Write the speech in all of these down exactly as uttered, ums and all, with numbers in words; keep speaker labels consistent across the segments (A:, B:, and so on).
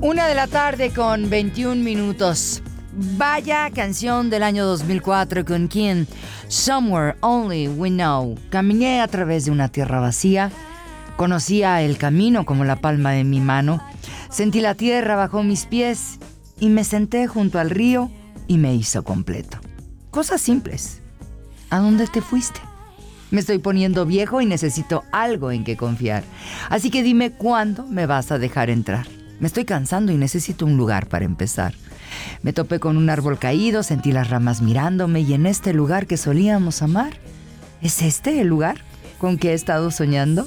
A: Una de la tarde con veintiún minutos. Vaya canción del año dos mil cuatro con quien Somewhere Only We Know. Caminé a través de una tierra vacía. Conocía el camino como la palma de mi mano. Sentí la tierra bajo mis pies y me senté junto al río y me hizo completo. Cosas simples. ¿A dónde te fuiste? Me estoy poniendo viejo y necesito algo en que confiar. Así que dime cuándo me vas a dejar entrar. Me estoy cansando y necesito un lugar para empezar. Me topé con un árbol caído, sentí las ramas mirándome y en este lugar que solíamos amar, ¿es este el lugar con que he estado soñando?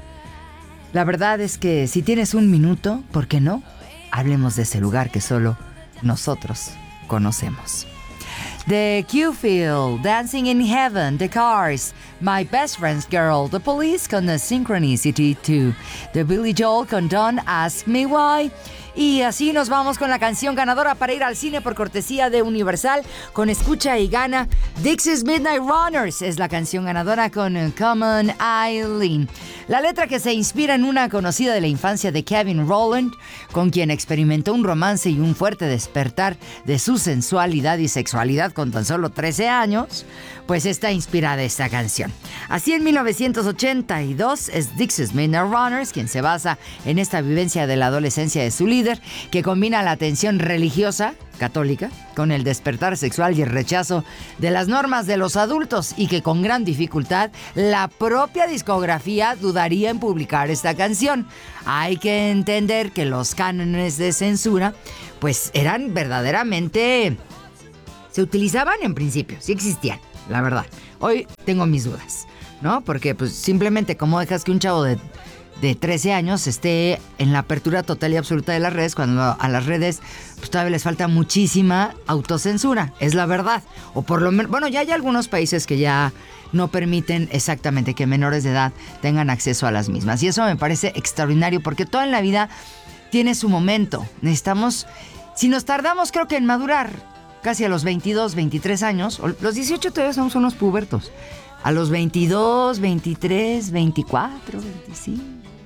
A: La verdad es que si tienes un minuto, ¿por qué no? Hablemos de ese lugar que solo nosotros conocemos. The Q-Field, Dancing in Heaven, The Cars, My Best Friend's Girl, The Police con The Synchronicity two, The Billy Joel con Don't Ask Me Why. Y así nos vamos con la canción ganadora para ir al cine por cortesía de Universal con Escucha y Gana. Dixie's Midnight Runners es la canción ganadora con Come On Eileen. La letra que se inspira en una conocida de la infancia de Kevin Rowland, con quien experimentó un romance y un fuerte despertar de su sensualidad y sexualidad con tan solo trece años, pues está inspirada esta canción. Así en mil novecientos ochenta y dos es Dixie's Midnight Runners quien se basa en esta vivencia de la adolescencia de su líder, que combina la tensión religiosa católica con el despertar sexual y el rechazo de las normas de los adultos, y que con gran dificultad la propia discografía dudaría en publicar esta canción. Hay que entender que los cánones de censura pues eran verdaderamente, se utilizaban en principio, sí existían, la verdad. Hoy tengo mis dudas, ¿no? Porque pues simplemente cómo dejas que un chavo de de trece años esté en la apertura total y absoluta de las redes, cuando a las redes pues todavía les falta muchísima autocensura, es la verdad. O por lo menos, bueno, ya hay algunos países que ya no permiten exactamente que menores de edad tengan acceso a las mismas. Y eso me parece extraordinario, porque todo en la vida tiene su momento. Necesitamos, si nos tardamos creo que en madurar, casi a los veintidós, veintitrés años, los dieciocho todavía somos unos pubertos. A los veintidós, veintitrés, veinticuatro, veinticinco...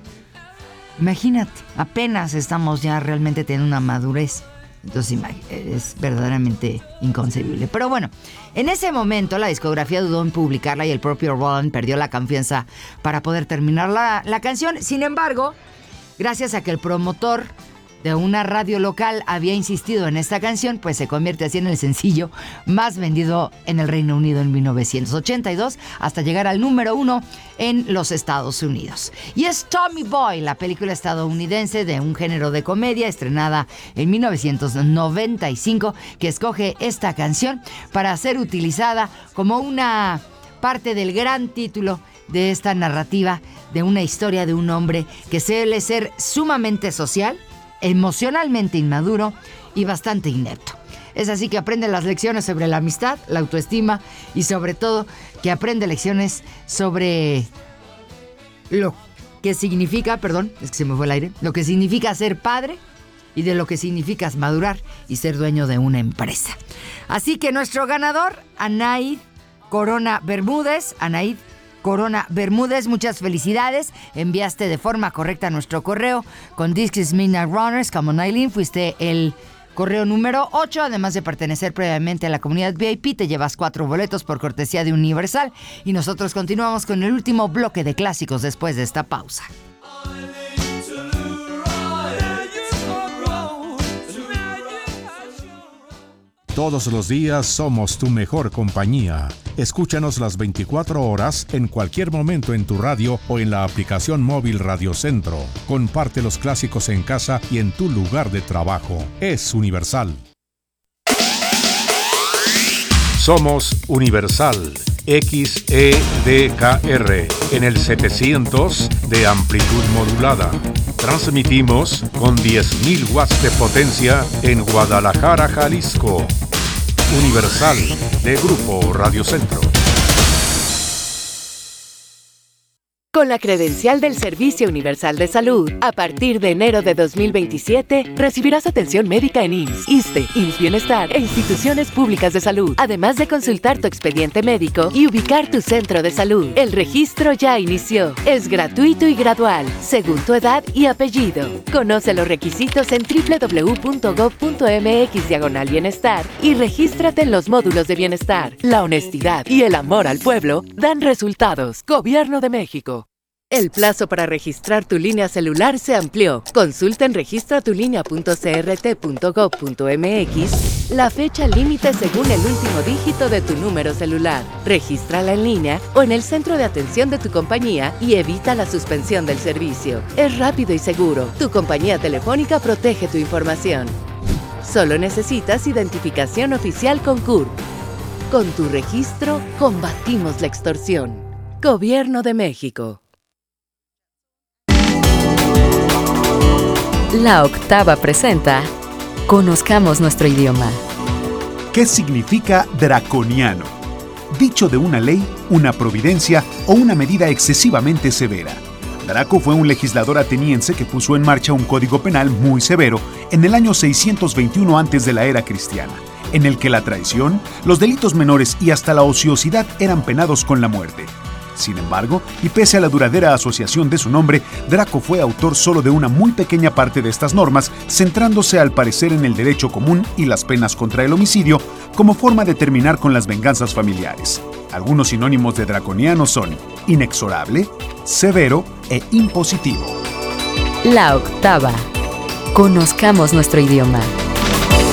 A: Imagínate, apenas estamos ya realmente teniendo una madurez. Entonces es verdaderamente inconcebible. Pero bueno, en ese momento la discografía dudó en publicarla y el propio Roland perdió la confianza para poder terminar la, la canción. Sin embargo, gracias a que el promotor de una radio local había insistido en esta canción, pues se convierte así en el sencillo más vendido en el Reino Unido en mil novecientos ochenta y dos, hasta llegar al número uno en los Estados Unidos. Y es Tommy Boy, la película estadounidense de un género de comedia estrenada en mil novecientos noventa y cinco, que escoge esta canción para ser utilizada como una parte del gran título de esta narrativa de una historia de un hombre que suele ser sumamente social, emocionalmente inmaduro y bastante inepto. Es así que aprende las lecciones sobre la amistad, la autoestima y sobre todo que aprende lecciones sobre lo que significa, perdón, es que se me fue el aire, lo que significa ser padre y de lo que significa madurar y ser dueño de una empresa. Así que nuestro ganador, Anaid Corona Bermúdez, Anaid Corona Bermúdez, muchas felicidades. Enviaste de forma correcta nuestro correo con Dixie's Midnight Runners como Eileen. Fuiste el correo número ocho. Además de pertenecer previamente a la comunidad V I P, te llevas cuatro boletos por cortesía de Universal. Y nosotros continuamos con el último bloque de clásicos después de esta pausa.
B: Todos los días somos tu mejor compañía. Escúchanos las veinticuatro horas en cualquier momento en tu radio o en la aplicación móvil Radio Centro. Comparte los clásicos en casa y en tu lugar de trabajo. Es Universal. Somos Universal. X E D K R en el setecientos de amplitud modulada. Transmitimos con diez mil watts de potencia en Guadalajara, Jalisco. Universal de Grupo Radio Centro.
C: Con la credencial del Servicio Universal de Salud, a partir de enero de dos mil veintisiete, recibirás atención médica en I M S S, ISSSTE, I M S S Bienestar e instituciones públicas de salud, además de consultar tu expediente médico y ubicar tu centro de salud. El registro ya inició. Es gratuito y gradual, según tu edad y apellido. Conoce los requisitos en doble u doble u doble u punto gov punto eme equis diagonal bienestar y regístrate en los módulos de bienestar. La honestidad y el amor al pueblo dan resultados. Gobierno de México. El plazo para registrar tu línea celular se amplió. Consulta en registratulínea punto c r t punto gov punto eme equis la fecha límite según el último dígito de tu número celular. Regístrala en línea o en el centro de atención de tu compañía y evita la suspensión del servicio. Es rápido y seguro. Tu compañía telefónica protege tu información. Solo necesitas identificación oficial con C U R P. Con tu registro, combatimos la extorsión. Gobierno de México.
D: La Octava presenta Conozcamos nuestro idioma.
E: ¿Qué significa draconiano? Dicho de una ley, una providencia o una medida excesivamente severa. Draco fue un legislador ateniense que puso en marcha un código penal muy severo en el año seiscientos veintiuno antes de la era cristiana, en el que la traición, los delitos menores y hasta la ociosidad eran penados con la muerte. Sin embargo, y pese a la duradera asociación de su nombre, Draco fue autor solo de una muy pequeña parte de estas normas, centrándose al parecer en el derecho común y las penas contra el homicidio como forma de terminar con las venganzas familiares. Algunos sinónimos de draconiano son inexorable, severo e impositivo.
D: La Octava. Conozcamos nuestro idioma.